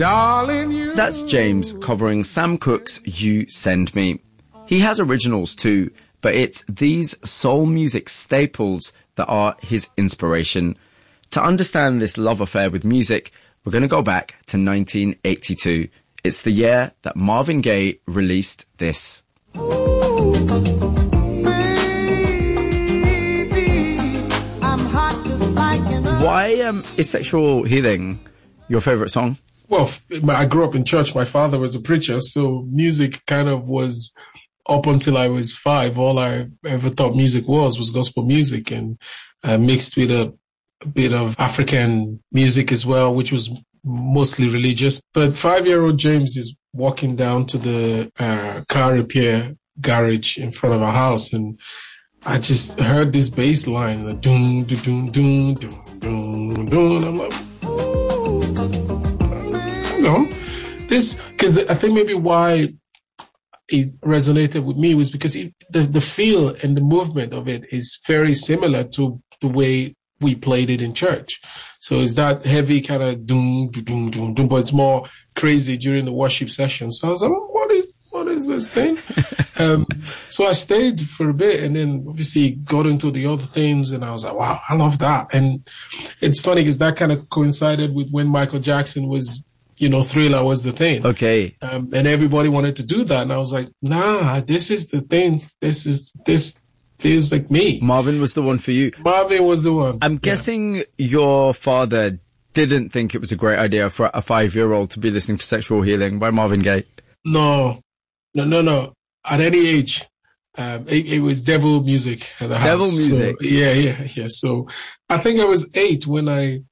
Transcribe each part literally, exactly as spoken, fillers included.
Darling, you. That's James covering Sam Cooke's You Send Me. He has originals too, but it's these soul music staples that are his inspiration. To understand this love affair with music, we're going to go back to nineteen eighty-two. It's the year that Marvin Gaye released this. Ooh, baby, I'm hot just like an Why um, is Sexual Healing your favourite song? Well, I grew up in church. My father was a preacher, so music kind of was, up until I was five, all I ever thought music was, was gospel music, and uh, mixed with a, a bit of African music as well, which was mostly religious. But five-year-old James is walking down to the uh, car repair garage in front of our house, and I just heard this bass line, like, doom, doom, doom, doom, doom, doom, and I'm like, no, this, because I think maybe why it resonated with me was because it, the, the feel and the movement of it is very similar to the way we played it in church. So it's that heavy kind of doom, doom, doom, doom, but it's more crazy during the worship session. So I was like, what is, what is this thing? um, so I stayed for a bit, and then obviously got into the other things, and I was like, wow, I love that. And it's funny because that kind of coincided with when Michael Jackson was, you know, Thriller was the thing. Okay. Um, and everybody wanted to do that. And I was like, nah, this is the thing. This is, this feels like me. Marvin was the one for you. Marvin was the one. I'm guessing yeah. your father didn't think it was a great idea for a five-year-old to be listening to Sexual Healing by Marvin Gaye. No, no, no, no. At any age, um, it, it was devil music at the house. Devil music? So, yeah, yeah, yeah. So I think I was eight when I,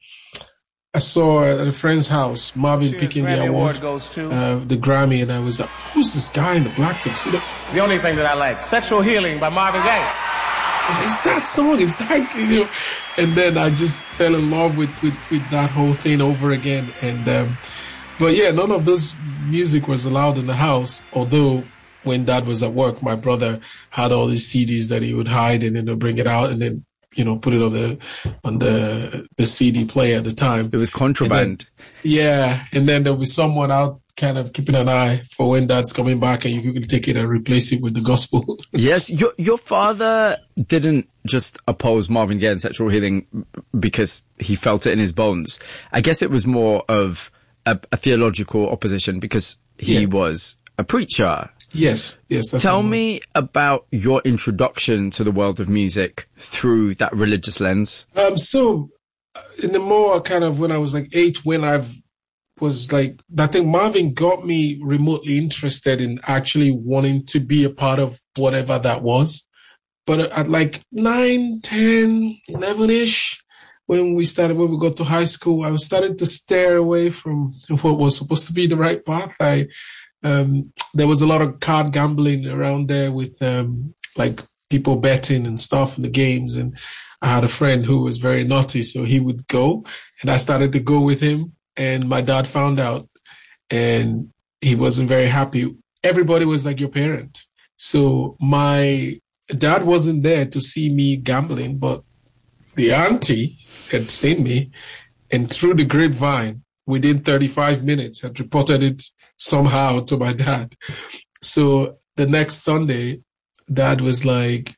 I saw at a friend's house Marvin Cheers, picking Grammy the award, award goes to uh, the Grammy, and I was like, who's this guy in the black tuxedo? the only thing that I like, Sexual Healing by Marvin Gaye. I was like, is that song? Is that, you know? And then I just fell in love with, with, with that whole thing over again. And, um, but yeah, none of those music was allowed in the house, although when Dad was at work, my brother had all these C Ds that he would hide and then he'd bring it out and then, you know, put it on the on the the C D player at the time. It was contraband. And then, yeah, and then there'll be someone out kind of keeping an eye for when Dad's coming back, and you can take it and replace it with the gospel. Yes, your your father didn't just oppose Marvin Gaye and Sexual Healing because he felt it in his bones. I guess it was more of a, a theological opposition because he yeah. was a preacher. Yes, yes. That's Tell me about your introduction to the world of music through that religious lens. Um, so, in the more kind of when I was like eight, when I was like, I think Marvin got me remotely interested in actually wanting to be a part of whatever that was. But at like nine, ten, eleven-ish, when we started, when we got to high school, I was starting to stare away from what was supposed to be the right path. I Um, there was a lot of card gambling around there with, um, like people betting and stuff in the games. And I had a friend who was very naughty, so he would go, and I started to go with him, and my dad found out and he wasn't very happy. Everybody was like your parent. So my dad wasn't there to see me gambling, but the auntie had seen me, and through the grapevine, within thirty-five minutes, had reported it somehow to my dad. So the next Sunday, Dad was like,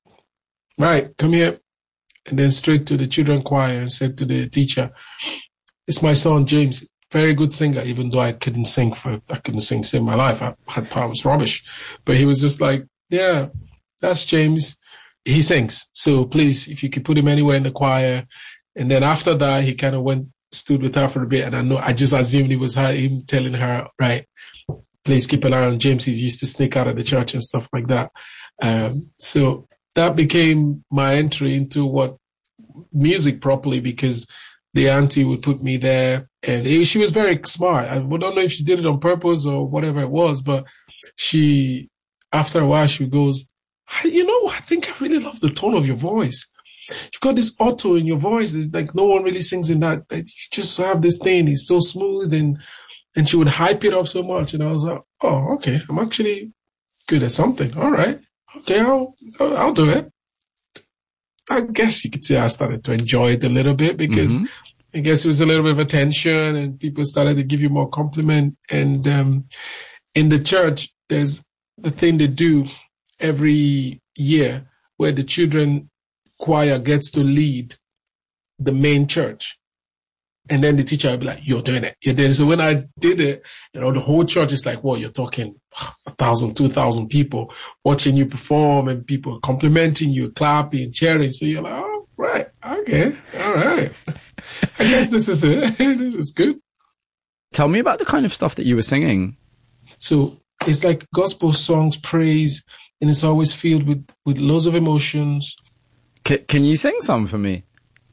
right, come here. And then straight to the children choir and said to the teacher, it's my son, James, very good singer, even though I couldn't sing for, I couldn't sing save my life. I, I thought I was rubbish. But he was just like, yeah, that's James. He sings. So please, if you could put him anywhere in the choir. And then after that, he kind of went, stood with her for a bit, and I know I just assumed it was her, him telling her, right, please keep an eye on James. He's used to sneak out of the church and stuff like that. Um, so that became my entry into what music properly, because the auntie would put me there, and it, she was very smart. I don't know if she did it on purpose or whatever it was, but she, after a while, she goes, you know, I think I really love the tone of your voice. You've got this auto in your voice. It's like no one really sings in that. You just have this thing. It's so smooth, and and she would hype it up so much. And I was like, oh, okay, I'm actually good at something. All right, okay, I'll I'll, I'll do it. I guess you could say I started to enjoy it a little bit because mm-hmm. I guess it was a little bit of attention and people started to give you more compliment. And um, in the church, there's the thing they do every year where the children choir gets to lead the main church. And then the teacher will be like, you're doing it. You're doing it. So when I did it, you know, the whole church is like, well, you're talking a thousand, two thousand people watching you perform and people complimenting you, clapping, cheering. So you're like, oh, right. Okay. All right. I guess this is it. This is good. Tell me about the kind of stuff that you were singing. So it's like gospel songs, praise, and it's always filled with, with loads of emotions. C- can you sing some for me?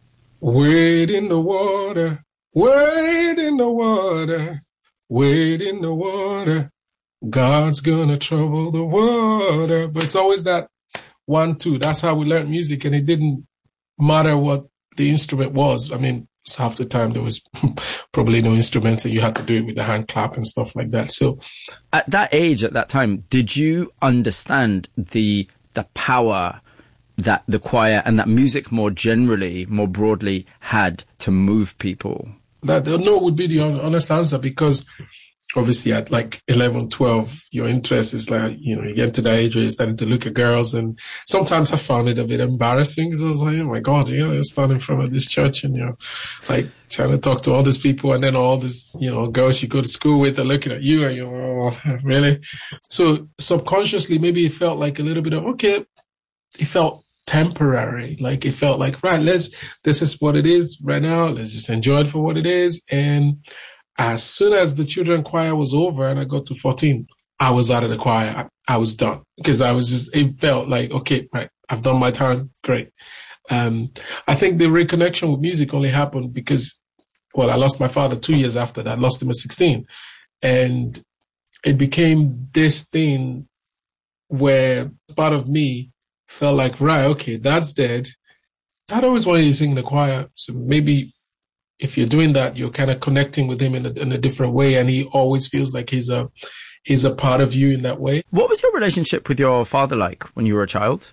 Wade in the water, wade in the water, wade in the water. God's gonna trouble the water. But it's always that one, two. That's how we learned music, and it didn't matter what the instrument was. I mean, half the time there was probably no instruments, and you had to do it with the hand clap and stuff like that. So, at that age, at that time, did you understand the the power that the choir and that music more generally, more broadly, had to move people? That no would be the honest answer, because obviously at like eleven, twelve, your interest is like, you know, you get to that age where you're starting to look at girls, and sometimes I found it a bit embarrassing because I was like, oh my God, you know, you're standing in front of this church and you're like trying to talk to all these people, and then all these, you know, girls you go to school with are looking at you and you're, oh, really? So subconsciously, maybe it felt like a little bit of, okay, it felt temporary. Like it felt like, right, let's, this is what it is right now. Let's just enjoy it for what it is. And as soon as the children choir was over and I got to fourteen, I was out of the choir. I, I was done because I was just, it felt like, okay, right, I've done my time. Great. Um, I think the reconnection with music only happened because, well, I lost my father two years after that. I lost him at sixteen. And it became this thing where part of me felt like, right, okay, that's dead. I'd always wanted to sing in the choir. So maybe if you're doing that, you're kind of connecting with him in a, in a different way. And he always feels like he's a, he's a part of you in that way. What was your relationship with your father like when you were a child?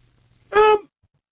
Um,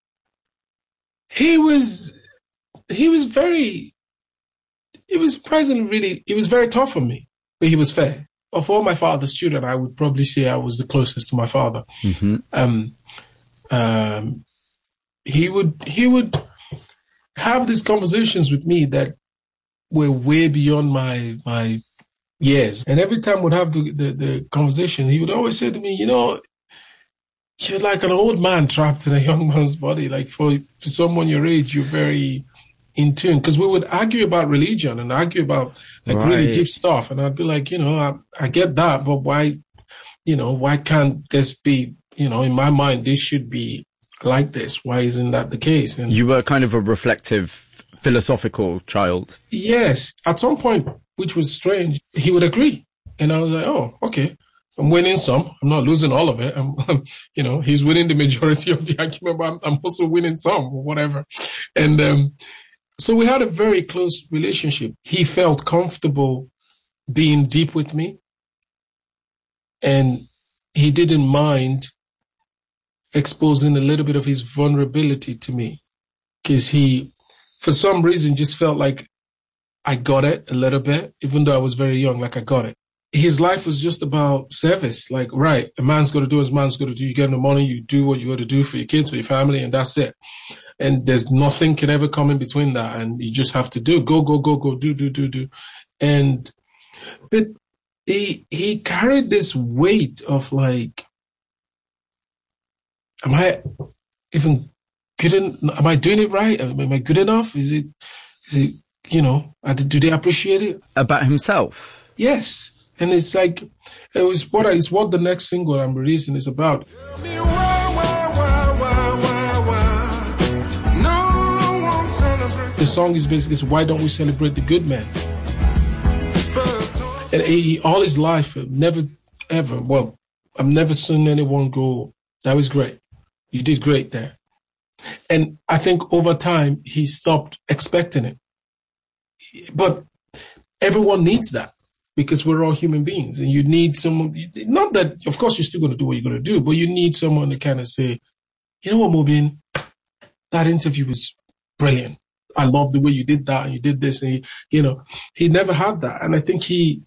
he was, he was very, it was surprisingly really, he was very tough on me, but he was fair. Of all my father's children, I would probably say I was the closest to my father. Mm-hmm. Um, um, he would, he would have these conversations with me that were way beyond my, my years. And every time we'd have the, the, the conversation, he would always say to me, you know, you're like an old man trapped in a young man's body. Like for, for someone your age, you're very in tune. Because we would argue about religion and argue about like right. really deep stuff. And I'd be like, you know, I, I get that, but why, you know, why can't this be, you know, in my mind, this should be like this. Why isn't that the case? And you were kind of a reflective, philosophical child. Yes. At some point, which was strange, he would agree. And I was like, oh, okay. I'm winning some. I'm not losing all of it. I'm, I'm you know, he's winning the majority of the argument, but I'm, I'm also winning some or whatever. And um, so we had a very close relationship. He felt comfortable being deep with me. And he didn't mind exposing a little bit of his vulnerability to me, because he, for some reason, just felt like I got it a little bit, even though I was very young, like I got it. His life was just about service. Like, right, a man's got to do what a man's got to do. You get the money, you do what you got to do for your kids, for your family, and that's it. And there's nothing can ever come in between that. And you just have to do, go, go, go, go, do, do, do, do. And, but he, he carried this weight of like, am I even good? En- am I doing it right? Am I good enough? Is it, is it, you know, do they appreciate it? About himself? Yes. And it's like, it was what, I, it's what the next single I'm releasing is about. The song is basically, why don't we celebrate the good man? And he, all his life, never, ever, well, I've never seen anyone go, that was great. You did great there. And I think over time, he stopped expecting it. But everyone needs that because we're all human beings. And you need someone, not that, of course, you're still going to do what you're going to do, but you need someone to kind of say, you know what, Mobin, that interview was brilliant. I love the way you did that and you did this. And, he, you know, he never had that. And I think he,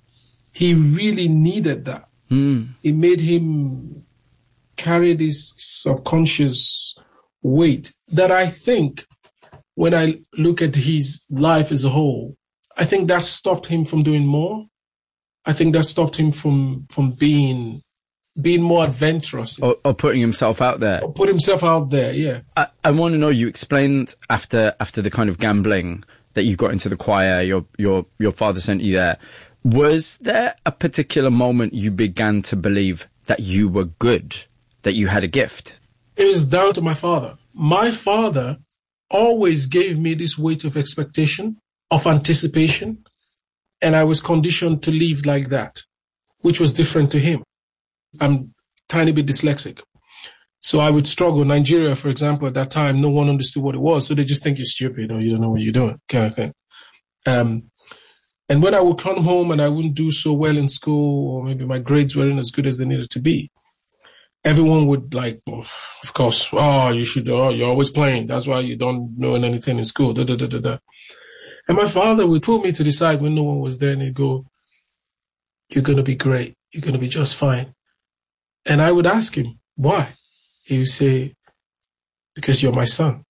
he really needed that. Mm. It made him carry this subconscious weight that I think when I look at his life as a whole, I think that stopped him from doing more. I think that stopped him from, from being, being more adventurous. Or, or putting himself out there. Or put himself out there, yeah. I, I want to know, you explained after, after the kind of gambling that you got into the choir, your, your, your father sent you there. Was there a particular moment you began to believe that you were good, that you had a gift? It was down to my father. My father always gave me this weight of expectation, of anticipation, and I was conditioned to live like that, which was different to him. I'm tiny bit dyslexic. So I would struggle. Nigeria, for example, at that time, no one understood what it was. So they just think you're stupid or you don't know what you're doing, kind of thing. Um, and when I would come home and I wouldn't do so well in school, or maybe my grades weren't as good as they needed to be, everyone would like, oh, of course, oh, you should, oh, you're always playing. That's why you don't know anything in school. Da, da, da, da, da. And my father would pull me to the side when no one was there and he'd go, you're going to be great. You're going to be just fine. And I would ask him, why? He would say, because you're my son.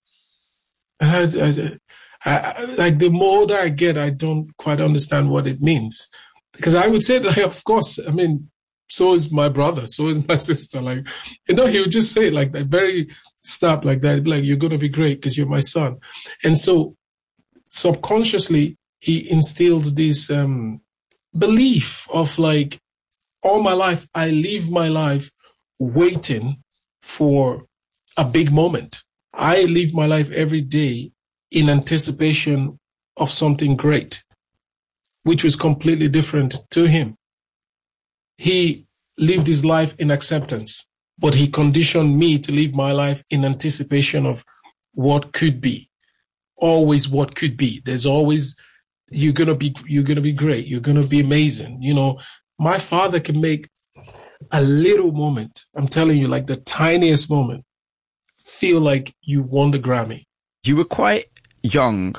And I, I, I, I, like the more older I get, I don't quite understand what it means. Because I would say, like, of course, I mean, so is my brother, so is my sister. Like, you know, he would just say it like that, very snap like that. He'd be like, you're going to be great because you're my son. And so subconsciously, he instilled this um, belief of like, all my life, I live my life waiting for a big moment. I live my life every day in anticipation of something great, which was completely different to him. He lived his life in acceptance, but he conditioned me to live my life in anticipation of what could be. Always what could be. There's always, you're going to be, you're going to be great. You're going to be amazing. You know, my father can make a little moment, I'm telling you, like the tiniest moment, feel like you won the Grammy. You were quite young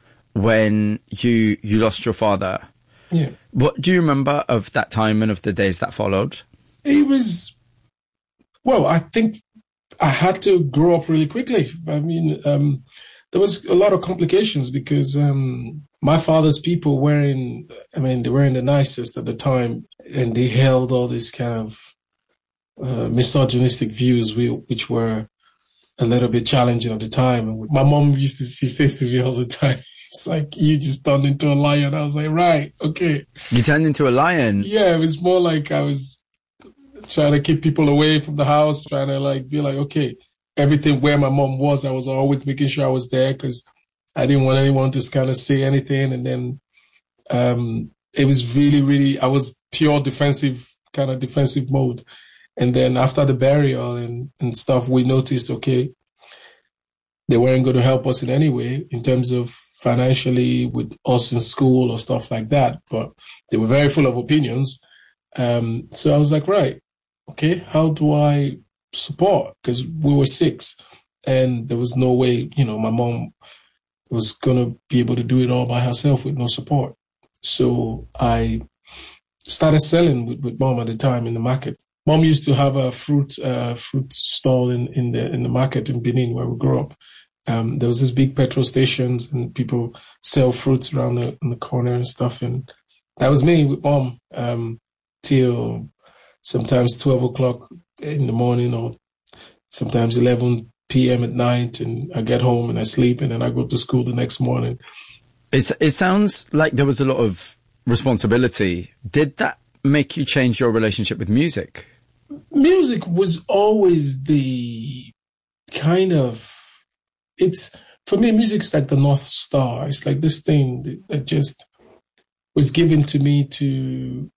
when you you lost your father. Yeah. What do you remember of that time and of the days that followed? It was, well, I think I had to grow up really quickly. I mean, um, there was a lot of complications because um, my father's people weren't, I mean, they weren't the nicest at the time, and they held all these kind of uh, misogynistic views, which were a little bit challenging at the time. My mom used to, she says to me all the time, it's like, you just turned into a lion. I was like, right, okay. You turned into a lion? Yeah, it was more like I was trying to keep people away from the house, trying to like be like, okay, everything where my mom was, I was always making sure I was there because I didn't want anyone to kind of say anything. And then um, it was really, really, I was pure defensive, kind of defensive mode. And then after the burial and, and stuff, we noticed, okay, they weren't going to help us in any way in terms of financially with us in school or stuff like that. But they were very full of opinions. Um, so I was like, right, okay, how do I support? Because we were six and there was no way, you know, my mom was going to be able to do it all by herself with no support. So I started selling with, with mom at the time in the market. Mom used to have a fruit uh, fruit stall in, in the in the market in Benin where we grew up. Um, there was this big petrol stations and people sell fruits around the, in the corner and stuff. And that was me with mom um, till sometimes twelve o'clock in the morning or sometimes eleven p.m. at night. And I get home and I sleep and then I go to school the next morning. It's, it sounds like there was a lot of responsibility. Did that make you change your relationship with music? Music was always the kind of, it's, for me, music's like the North Star. It's like this thing that just was given to me to,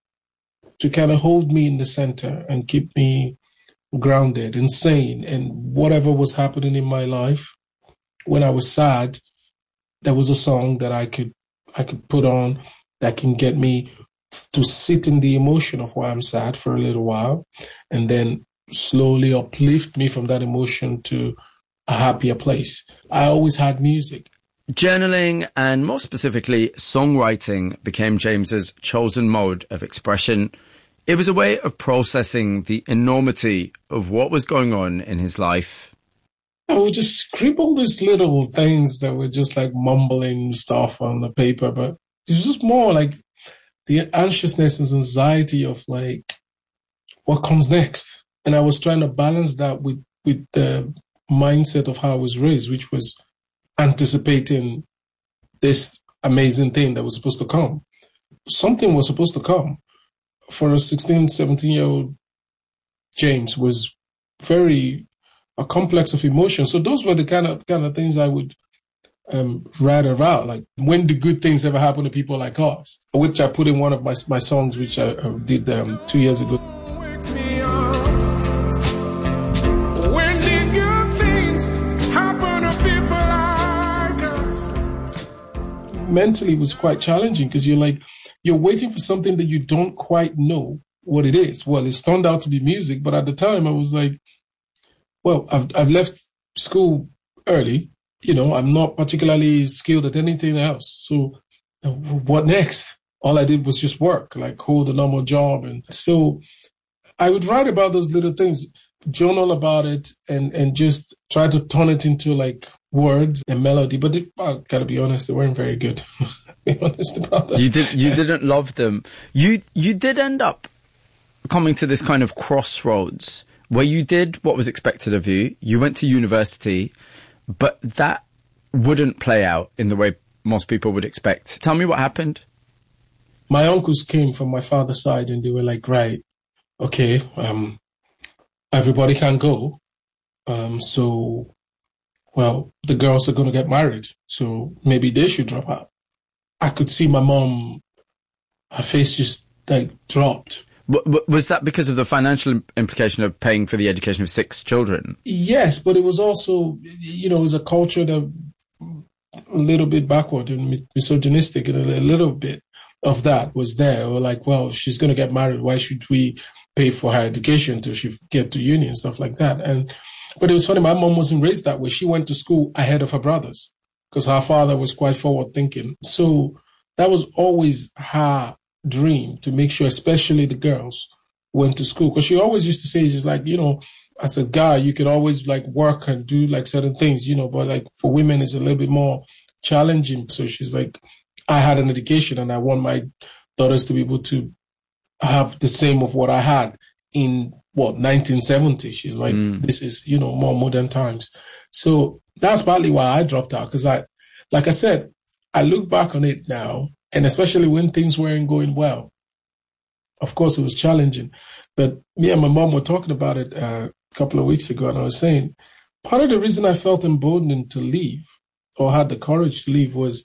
to kind of hold me in the center and keep me grounded and sane. And whatever was happening in my life, when I was sad, there was a song that I could, I could put on that can get me to sit in the emotion of why I'm sad for a little while and then slowly uplift me from that emotion to a happier place. I always had music. Journaling, and more specifically, songwriting, became James's chosen mode of expression. It was a way of processing the enormity of what was going on in his life. I would just scribble these little things that were just like mumbling stuff on the paper, but it was just more like the anxiousness and anxiety of like, what comes next? And I was trying to balance that with, with the mindset of how I was raised, which was anticipating this amazing thing that was supposed to come. Something was supposed to come. For a sixteen, seventeen-year-old, James was very a complex of emotions. So those were the kind of kind of things I would um, write about. Like, when do good things ever happen to people like us? Which I put in one of my my songs, which I, I did um, two years ago. When did good things happen to people like us? Mentally, it was quite challenging because you're like, you're waiting for something that you don't quite know what it is. Well, it's turned out to be music, but at the time I was like, well, I've I've left school early. You know, I'm not particularly skilled at anything else. So uh, what next? All I did was just work, like hold a normal job. And so I would write about those little things, journal about it, and, and just try to turn it into like words and melody. But it, I gotta be honest, they weren't very good. Be honest about that. You did. You didn't love them. You you did end up coming to this kind of crossroads where you did what was expected of you. You went to university, but that wouldn't play out in the way most people would expect. Tell me what happened. My uncles came from my father's side, and they were like, "Right, okay, um, everybody can go. Um, so, well, the girls are going to get married, so maybe they should drop out." I could see my mom, her face just like dropped. W- was that because of the financial implication of paying for the education of six children? Yes, but it was also, you know, it was a culture that a little bit backward and misogynistic, and a little bit of that was there. Or like, well, if she's going to get married, why should we pay for her education till she get to uni and stuff like that? And but it was funny, my mom wasn't raised that way. She went to school ahead of her brothers, because her father was quite forward thinking. So that was always her dream, to make sure, especially the girls, went to school. Because she always used to say, she's like, you know, as a guy, you could always like work and do like certain things, you know, but like for women, it's a little bit more challenging. So she's like, I had an education and I want my daughters to be able to have the same of what I had in what, nineteen seventy. She's like, mm. this is, you know, more modern times. So that's partly why I dropped out, because I, like I said, I look back on it now, and especially when things weren't going well. Of course, it was challenging, but me and my mom were talking about it uh, a couple of weeks ago, and I was saying, part of the reason I felt emboldened to leave, or had the courage to leave, was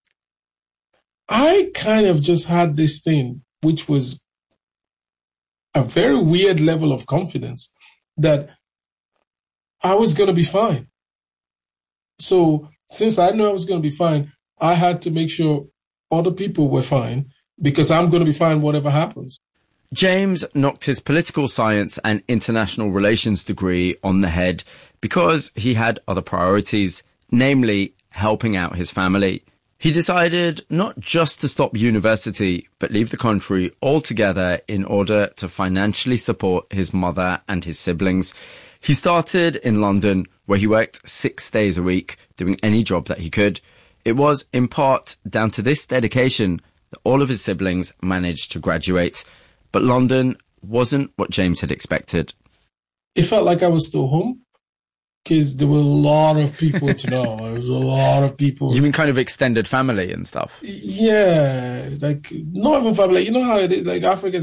I kind of just had this thing, which was a very weird level of confidence, that I was going to be fine. So since I knew I was going to be fine, I had to make sure other people were fine, because I'm going to be fine whatever happens. James knocked his political science and international relations degree on the head because he had other priorities, namely helping out his family. He decided not just to stop university, but leave the country altogether in order to financially support his mother and his siblings. He started in London, where he worked six days a week, doing any job that he could. It was, in part, down to this dedication that all of his siblings managed to graduate. But London wasn't what James had expected. It felt like I was still home, because there were a lot of people to know. There was a lot of people. You mean kind of extended family and stuff? Yeah, like not even family. You know how it is, like Africa